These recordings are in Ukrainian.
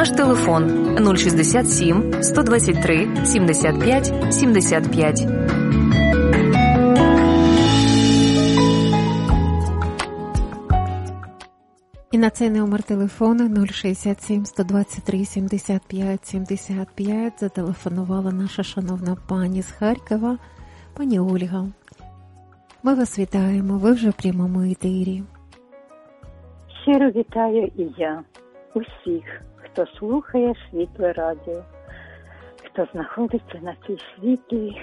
Наш телефон 067 123 75 75. І на цей номер телефону 067 123 75 75 зателефонувала наша шановна пані з Харкова, пані Ольга. Ми вас вітаємо, ви вже в прямому етері. Щиро вітаю і я усіх, хто слухає Світле Радіо, хто знаходиться на цій світлій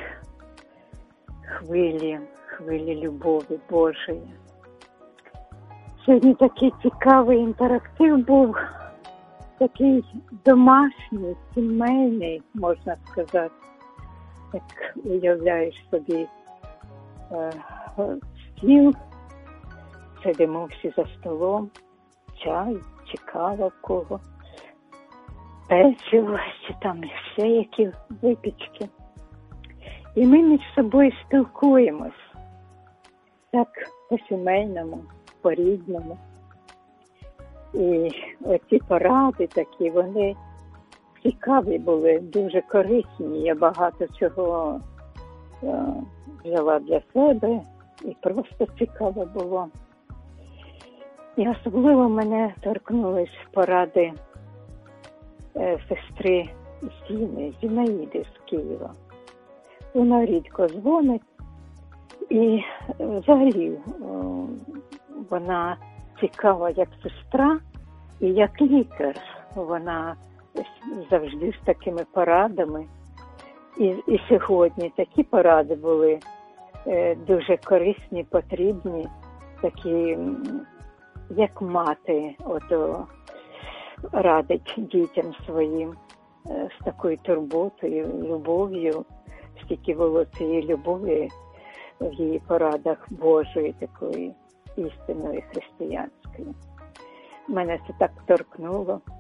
хвилі любові Божої. Сьогодні такий цікавий інтерактив був, такий домашній, сімейний, можна сказати. Як уявляєш собі стіл, сидимо всі за столом, чай чи кава в кого, печиво, чи там ще які випічки. І ми між собою спілкуємось так по-сімейному, по-рідному. І оці поради такі, вони цікаві були, дуже корисні. Я багато чого взяла для себе і просто цікаво було. І особливо мене торкнулись поради сестри Зінаїди з Києва. Вона рідко дзвонить і взагалі вона цікава як сестра і як лікар. Вона завжди з такими порадами. І сьогодні такі поради були дуже корисні, потрібні, такі, як мати радить дітям своїм з такою турботою, любов'ю, стільки було цієї любові в її порадах Божої, такої істинної християнської. Мене це так торкнуло.